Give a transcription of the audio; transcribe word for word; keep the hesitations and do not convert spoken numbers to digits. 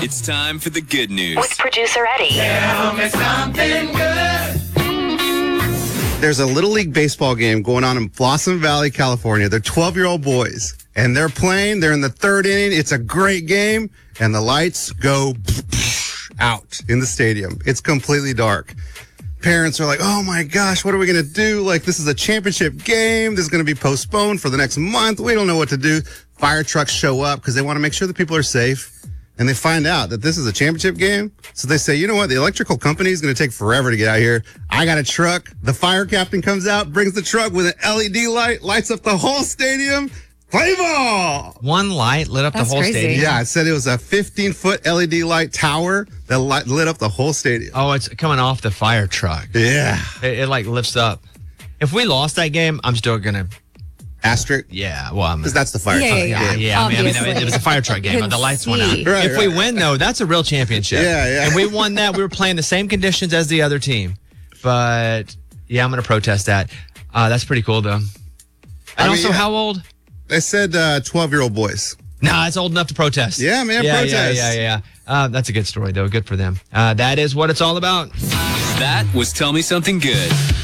It's time for the good news. With producer Eddie. Tell me something good. There's a Little League baseball game going on in Blossom Valley, California. They're twelve-year-old boys, and they're playing. They're in the third inning. It's a great game, and the lights go out in the stadium. It's completely dark. Parents are like, oh, my gosh, what are we going to do? Like, this is a championship game. This is going to be postponed for the next month. We don't know what to do. Fire trucks show up because they want to make sure that people are safe. And they find out that this is a championship game. So they say, you know what? The electrical company is going to take forever to get out here. I got a truck. The fire captain comes out, brings the truck with an L E D light, lights up the whole stadium. Play ball! One light lit up That's the whole crazy. stadium? Yeah, it said it was a fifteen-foot L E D light tower that light, lit up the whole stadium. Oh, it's coming off the fire truck. Yeah. It, it like lifts up. If we lost that game, I'm still going to, Asterisk. yeah, well, I'm Because that's the fire Yeah, truck yeah, Yeah, game. yeah. I mean, I mean, Obviously. it was a fire truck game. The lights went out. See. Right, if we right. win, though, that's a real championship. Yeah, yeah. And we won that. We were playing the same conditions as the other team. But, yeah, I'm going to protest that. Uh, that's pretty cool, though. And I mean, also, yeah. how old? They said uh, twelve-year-old boys. Nah, it's old enough to protest. Yeah, man, yeah, protest. Yeah, yeah, yeah. Uh, that's a good story, though. Good for them. Uh, that is what it's all about. That was Tell Me Something Good.